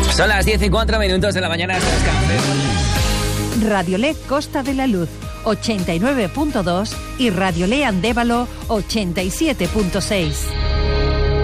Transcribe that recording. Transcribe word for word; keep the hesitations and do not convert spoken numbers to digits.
Son las diez y cuatro minutos de la mañana. Esto es Café. Radiolé Costa de la Luz ochenta y nueve punto dos y Radiolé Andévalo ochenta y siete punto seis.